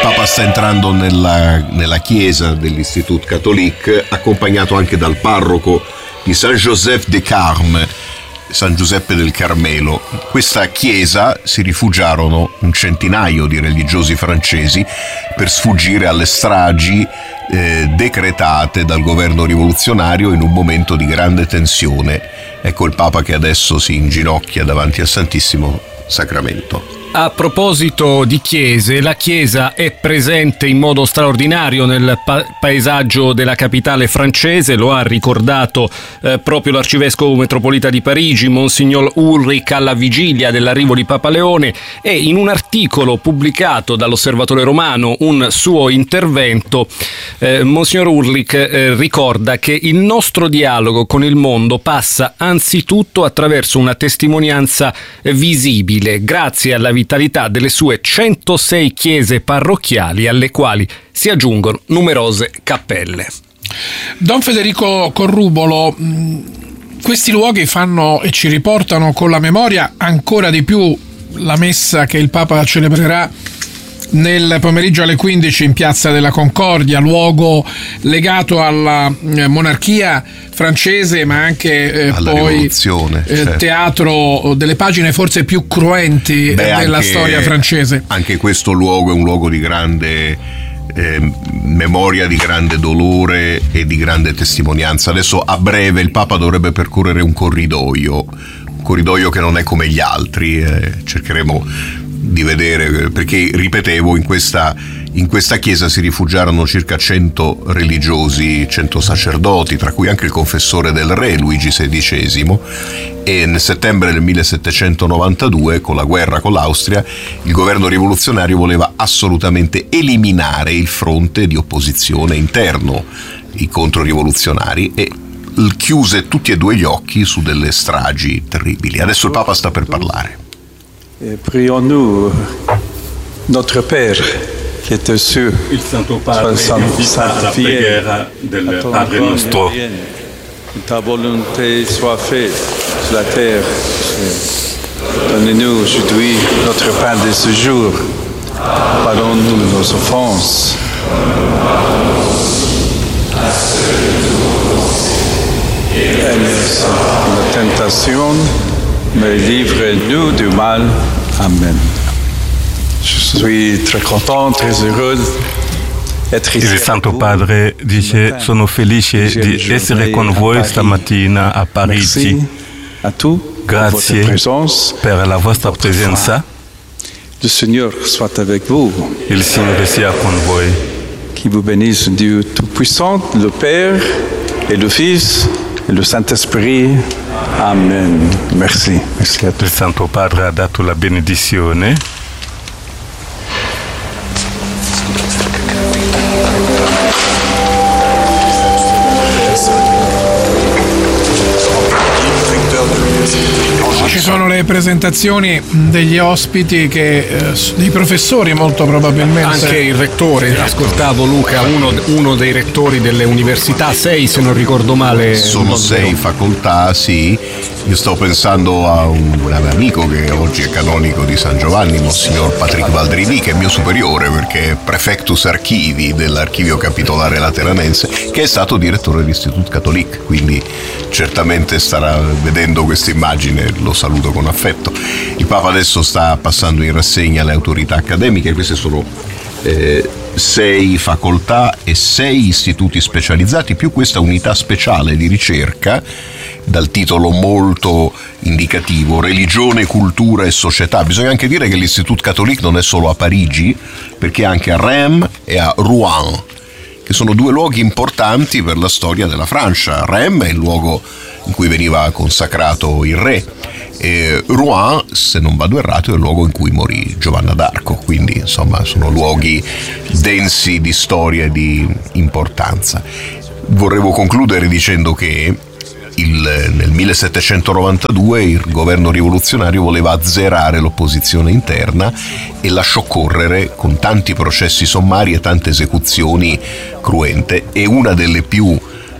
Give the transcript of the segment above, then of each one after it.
Papa sta entrando nella chiesa dell'Institut Catholique, accompagnato anche dal parroco di Saint-Joseph de Carme, San Giuseppe del Carmelo. In questa chiesa si rifugiarono un centinaio di religiosi francesi per sfuggire alle stragi decretate dal governo rivoluzionario in un momento di grande tensione. Ecco il Papa che adesso si inginocchia davanti al Santissimo Sacramento. A proposito di chiese, la chiesa è presente in modo straordinario nel paesaggio della capitale francese, lo ha ricordato proprio l'arcivescovo metropolita di Parigi, Monsignor Ulrich, alla vigilia dell'arrivo di Papa Leone, e in un articolo pubblicato dall'Osservatore Romano, un suo intervento, Monsignor Ulrich ricorda che il nostro dialogo con il mondo passa anzitutto attraverso una testimonianza visibile, grazie alla vitalità delle sue 106 chiese parrocchiali, alle quali si aggiungono numerose cappelle. Don Federico Corrubolo, questi luoghi fanno e ci riportano con la memoria ancora di più la messa che il Papa celebrerà nel pomeriggio alle 15 in Piazza della Concordia, luogo legato alla monarchia francese, ma anche alla poi certo. Teatro delle pagine forse più cruenti della storia francese. Anche questo luogo è un luogo di grande memoria, di grande dolore e di grande testimonianza. Adesso a breve il Papa dovrebbe percorrere un corridoio che non è come gli altri, cercheremo di vedere, perché ripetevo, in questa chiesa si rifugiarono circa 100 religiosi, 100 sacerdoti, tra cui anche il confessore del re Luigi XVI, e nel settembre del 1792, con la guerra con l'Austria, il governo rivoluzionario voleva assolutamente eliminare il fronte di opposizione interno, i controrivoluzionari, e chiuse tutti e due gli occhi su delle stragi terribili. Adesso il Papa sta per parlare. Prions-nous, notre Père qui est aux cieux, il Santo Padre invita alla preghiera del Padre nostro. Ta volonté soit faite sur la terre. Donnez-nous aujourd'hui notre pain de ce jour. Pardonne-nous nos offenses. Aide-nous la tentation, mais livre-nous du mal. Amen. Je suis très content, très heureux. Il Santo Padre dice: sono felice di essere con voi stamattina a Parigi. Grazie per la vostra presenza. Le Seigneur soit avec vous. Il Signore sia con voi. Qui vous bénisse, Dieu Tout-Puissant, le Père et le Fils et le Saint-Esprit. Amen. Merci. Merci a tutti. Il Santo Padre ha dato la benedizione. Ci sono le presentazioni degli ospiti, dei professori molto probabilmente. Anche il rettore, ascoltavo Luca, uno dei rettori delle università, 6 se non ricordo male. Sono 6 facoltà, sì. Io sto pensando a un amico che oggi è canonico di San Giovanni, Monsignor Patrick Valdrivi, che è mio superiore perché è prefectus archivi dell'Archivio Capitolare Lateranense, che è stato direttore dell'Institut Catholique, quindi certamente starà vedendo questa immagine, lo saluto con affetto. Il Papa adesso sta passando in rassegna le autorità accademiche, queste sono 6 facoltà e 6 istituti specializzati, più questa unità speciale di ricerca dal titolo molto indicativo, Religione, Cultura e Società. Bisogna anche dire che l'Institut Catholique non è solo a Parigi, perché anche a Reims e a Rouen, che sono 2 luoghi importanti per la storia della Francia. Reims è il luogo in cui veniva consacrato il re, e Rouen, se non vado errato, è il luogo in cui morì Giovanna d'Arco, quindi insomma sono luoghi densi di storia e di importanza. Vorrevo concludere dicendo che nel 1792 il governo rivoluzionario voleva azzerare l'opposizione interna e lasciò correre con tanti processi sommari e tante esecuzioni cruente, e una delle più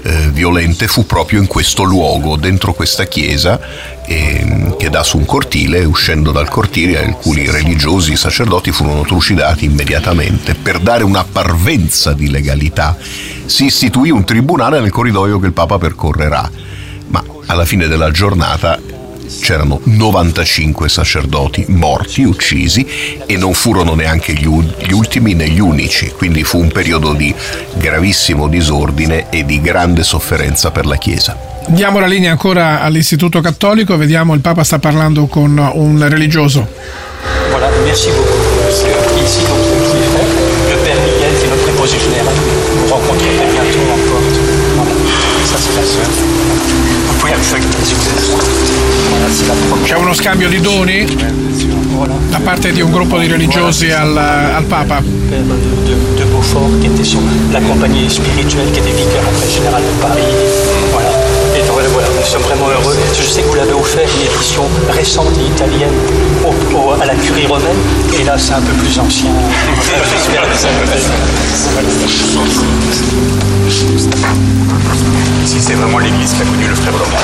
violente fu proprio in questo luogo, dentro questa chiesa che dà su un cortile. Uscendo dal cortile alcuni religiosi, sacerdoti, furono trucidati immediatamente. Per dare una parvenza di legalità si istituì un tribunale nel corridoio che il Papa percorrerà, ma alla fine della giornata c'erano 95 sacerdoti morti, uccisi, e non furono neanche gli ultimi né gli unici, quindi fu un periodo di gravissimo disordine e di grande sofferenza per la Chiesa. Diamo la linea ancora all'Istituto Cattolico, vediamo, il Papa sta parlando con un religioso. Voilà, merci beaucoup. Ici, donc, qui est frère, le Père Miguel, qui est notre préposé général. Vous rencontrerez bientôt en porte. Voilà, ça c'est la sœur. Vous pouvez affecter, s'il vous plaît. C'è uno scambio di doni da parte di un gruppo di religiosi al Papa. Père de Beaufort, qui était sur la compagnie spirituelle, qui était vicaire après général de Paris. Voilà. Et voilà, nous sommes vraiment heureux. Je sais que vous l'avez offert une édition récente et italienne à la curie romaine, et là c'est un peu plus ancien. J'espère que ça va. Ici c'est vraiment l'église qui a connu le frère Laurent.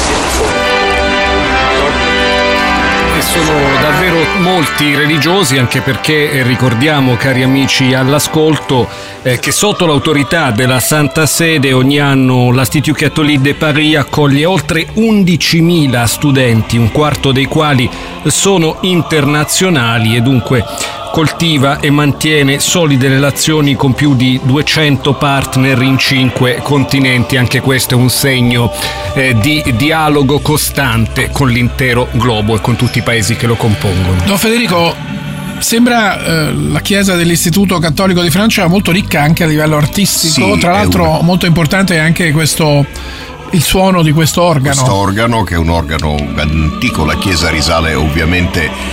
Sono davvero molti religiosi, anche perché ricordiamo, cari amici all'ascolto, che sotto l'autorità della Santa Sede ogni anno l'Institut Catholique de Paris accoglie oltre 11.000 studenti, un quarto dei quali sono internazionali, e dunque coltiva e mantiene solide relazioni con più di 200 partner in 5 continenti. Anche questo è un segno di dialogo costante con l'intero globo e con tutti i paesi che lo compongono. Don Federico, sembra la chiesa dell'Istituto Cattolico di Francia molto ricca anche a livello artistico. Sì, tra l'altro molto importante è anche il suono di questo organo. Questo organo, che è un organo antico, la chiesa risale ovviamente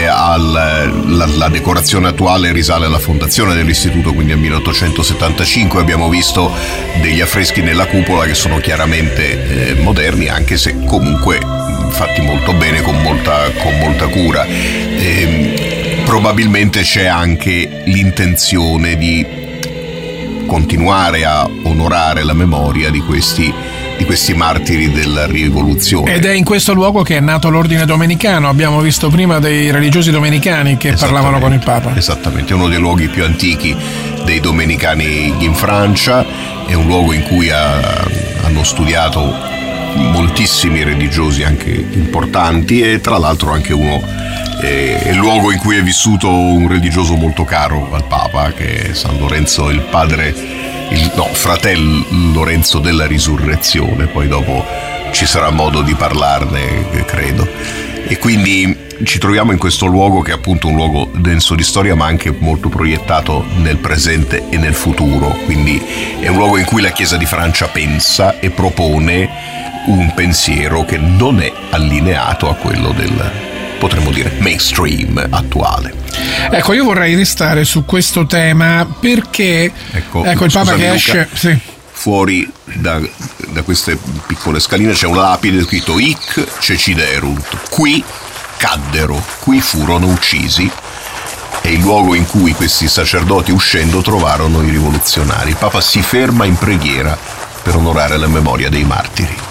la decorazione attuale risale alla fondazione dell'istituto, quindi al 1875. Abbiamo visto degli affreschi nella cupola che sono chiaramente moderni, anche se comunque fatti molto bene, con molta cura. Probabilmente c'è anche l'intenzione di continuare a onorare la memoria di questi martiri della rivoluzione. Ed è in questo luogo che è nato l'ordine domenicano. Abbiamo visto prima dei religiosi domenicani che parlavano con il Papa. Esattamente, è uno dei luoghi più antichi dei domenicani in Francia, è un luogo in cui hanno studiato moltissimi religiosi anche importanti, e tra l'altro anche è il luogo in cui è vissuto un religioso molto caro al Papa, che è San Lorenzo, fratello Lorenzo della Risurrezione. Poi dopo ci sarà modo di parlarne, credo. E quindi ci troviamo in questo luogo che è appunto un luogo denso di storia, ma anche molto proiettato nel presente e nel futuro. Quindi è un luogo in cui la Chiesa di Francia pensa e propone un pensiero che non è allineato a quello potremmo dire, mainstream attuale. Ecco, io vorrei restare su questo tema perché ecco il Papa che esce. Sì. Fuori da queste piccole scaline c'è una lapide scritto Hic ceciderunt, qui caddero, qui furono uccisi. È il luogo in cui questi sacerdoti, uscendo, trovarono i rivoluzionari. Il Papa si ferma in preghiera per onorare la memoria dei martiri.